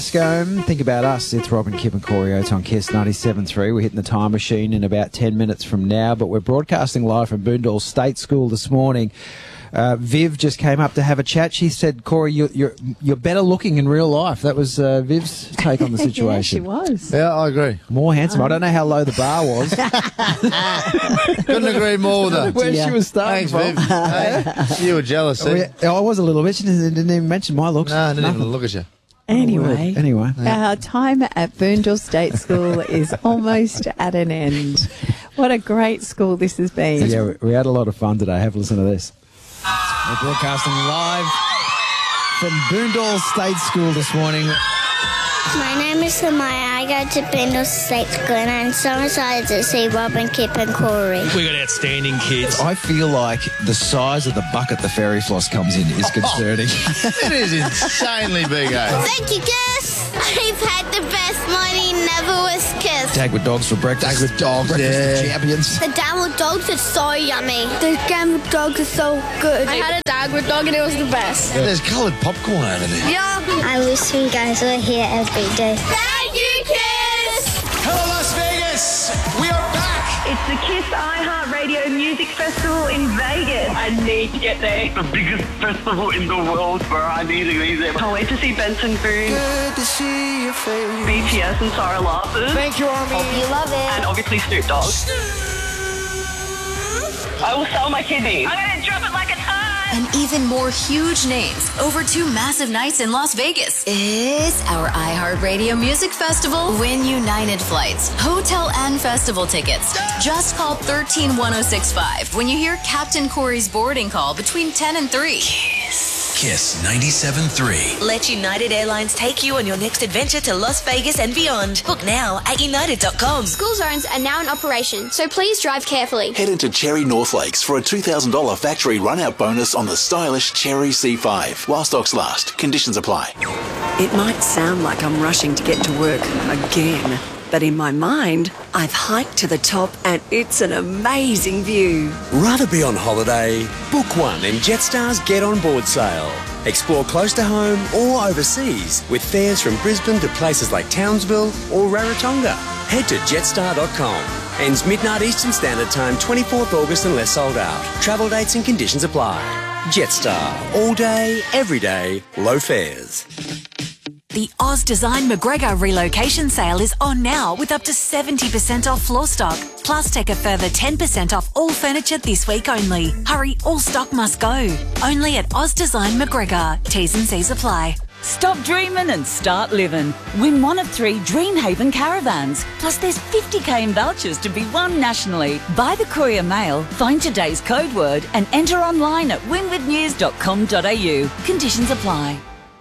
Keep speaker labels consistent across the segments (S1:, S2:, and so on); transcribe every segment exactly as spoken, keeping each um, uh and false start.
S1: Scone, think about us. It's Robin, Kip and Corey Oates on Kiss ninety-seven point three. We're hitting the time machine in about ten minutes from now, but we're broadcasting live from Boondall State School this morning. Uh, Viv just came up to have a chat. She said, Corey, you're, you're, you're better looking in real life. That was uh, Viv's take on the situation.
S2: Yeah, she was.
S3: Yeah, I agree.
S1: More handsome. I don't know how low the bar was.
S3: Couldn't agree more with her.
S1: Where
S2: Yeah.
S1: she was starting
S3: Thanks,
S1: from.
S3: Viv. Hey, you were jealous,
S1: Oh,
S3: eh?
S1: yeah, I was a little bit. She didn't, didn't even mention my looks.
S3: No, I didn't
S1: Nothing.
S3: even look at you.
S2: Anyway,
S1: Anyway.
S2: our time at Boondall State School is almost at an end. What a great school this has been.
S1: Yeah, we, we had a lot of fun today. Have a listen to this. We're broadcasting live from Boondall State School this morning.
S4: My name is Samaya. I go to Boondall State School and I'm so excited to see Robin, Kip and Corey.
S5: We got outstanding kids.
S6: I feel like the size of the bucket the fairy floss comes in is concerning.
S3: It is insanely big, eh?
S4: Thank you, Kiss. I've had the best morning, never was Kiss.
S6: Tag with dogs for breakfast. Tag with dogs. Breakfast
S3: yeah.
S6: of champions.
S4: The Damn dogs are so yummy. The Damn dogs are so good. I had a Dagwood dog and it was the best.
S3: There's coloured popcorn over there.
S4: Yeah. I wish you guys were here every day. Thank you, Kiss.
S5: Hello, Las Vegas. We are back.
S7: It's the Kiss iHeartRadio Music Festival in Vegas. I need to get there.
S8: The biggest festival in the world where I need to be there.
S7: Can't wait to see Benson Boone,
S5: Good to see your face.
S7: B T S and Sarah Larson,
S5: Thank you, Army.
S4: Hope you love it.
S7: and obviously Snoop Dogg. I will sell my kidneys. I'm going to drop it like a ton.
S9: And even more huge names over two massive nights in Las Vegas. It's our iHeartRadio Music Festival Win United flights, hotel and festival tickets. Just call one three one oh six five when you hear Captain Corey's boarding call between ten and three.
S5: Kiss ninety-seven point three.
S10: Let United Airlines take you on your next adventure to Las Vegas and beyond. Book now at united dot com.
S4: School zones are now in operation, so please drive carefully.
S11: Head into Cherry North Lakes for a two thousand dollars factory run-out bonus on the stylish Cherry C five. While stocks last, conditions apply.
S12: It might sound like I'm rushing to get to work again, but in my mind, I've hiked to the top and it's an amazing view.
S13: Rather be on holiday? Book one in Jetstar's Get On Board sale. Explore close to home or overseas with fares from Brisbane to places like Townsville or Rarotonga. Head to jetstar dot com. Ends midnight Eastern Standard Time, twenty-fourth August unless sold out. Travel dates and conditions apply. Jetstar. All day, every day, low fares.
S9: The Oz Design McGregor relocation sale is on now with up to seventy percent off floor stock. Plus, take a further ten percent off all furniture this week only. Hurry, all stock must go. Only at Oz Design McGregor. T's and C's apply.
S14: Stop dreaming and start living. Win one of three Dreamhaven caravans. Plus there's fifty K in vouchers to be won nationally. Buy the Courier Mail, find today's code word and enter online at winwood news dot com dot a u. Conditions apply.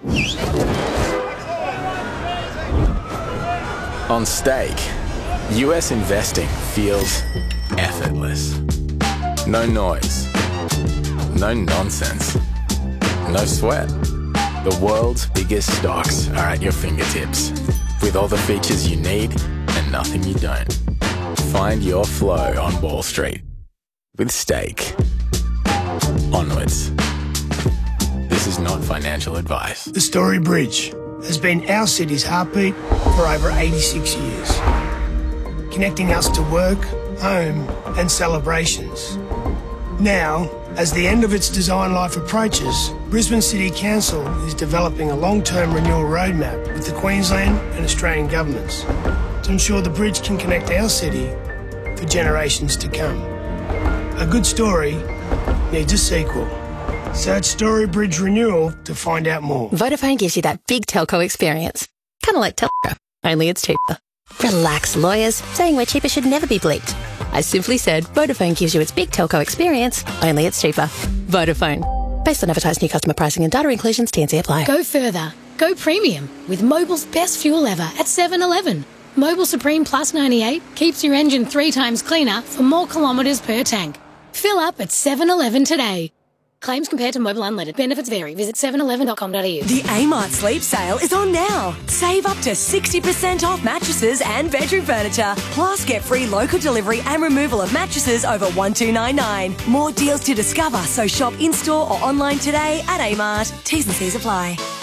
S15: On Stake, U S investing feels effortless. No noise, no nonsense, no sweat. The world's biggest stocks are at your fingertips, with all the features you need and nothing you don't. Find your flow on Wall Street with Stake. Onwards. This is not financial advice.
S16: The Story Bridge has been our city's heartbeat for over eighty-six years, connecting us to work, home and celebrations. Now, as the end of its design life approaches, Brisbane City Council is developing a long-term renewal roadmap with the Queensland and Australian governments to ensure the bridge can connect our city for generations to come. A good story needs a sequel. Search Story Bridge Renewal to find out more.
S17: Vodafone gives you that big telco experience. Kind of like telco, only it's cheaper. Relax, lawyers. Saying we're cheaper should never be bleeped. I simply said Vodafone gives you its big telco experience, only it's cheaper. Vodafone. Based on advertised new customer pricing and data inclusions, T and C apply.
S18: Go further. Go premium with Mobil's best fuel ever at seven eleven. Mobil Supreme Plus ninety-eight keeps your engine three times cleaner for more kilometres per tank. Fill up at seven eleven today. Claims compared to Mobil Unleaded. Benefits vary. Visit seven eleven dot com dot a u.
S19: The Amart Sleep Sale is on now. Save up to sixty percent off mattresses and bedroom furniture. Plus, get free local delivery and removal of mattresses over one two nine nine. More deals to discover, so shop in-store or online today at Amart. T's and C's apply.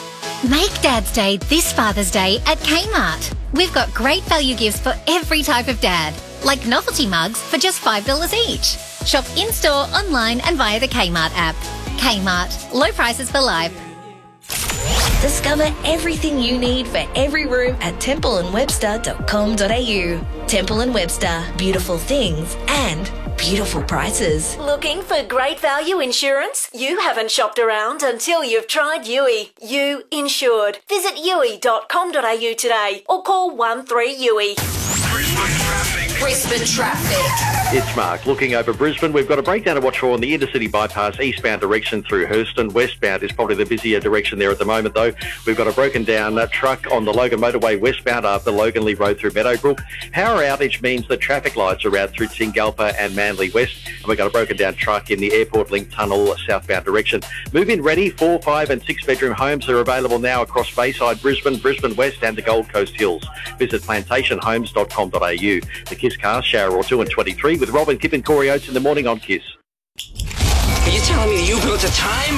S20: Make Dad's Day this Father's Day at Kmart. We've got great value gifts for every type of dad, like novelty mugs for just five dollars each. Shop in-store, online and via the Kmart app. Kmart. Low prices for life.
S10: Discover everything you need for every room at temple and webster dot com dot a u. Temple and Webster. Beautiful things and beautiful prices.
S19: Looking for great value insurance? You haven't shopped around until you've tried U I. You Insured. Visit U I dot com dot a u today or call one three U I.
S9: Brisbane traffic.
S21: It's Mark. Looking over Brisbane, we've got a breakdown to watch for on the intercity bypass eastbound direction through Hurston. Westbound is probably the busier direction there at the moment, though. We've got a broken down uh, truck on the Logan motorway westbound after Loganley Road through Meadowbrook. Power outage means that traffic lights are out through Tingalpa and Manly West. And we've got a broken down truck in the Airport Link Tunnel southbound direction. Move in ready. Four, five and six bedroom homes are available now across Bayside, Brisbane, Brisbane West and the Gold Coast Hills. Visit plantation homes dot com dot a u. The Kiss Cast, shower or two and twenty-three with Robin, Kip and Corey Oates in the morning on Kiss.
S5: Are you telling me you built a time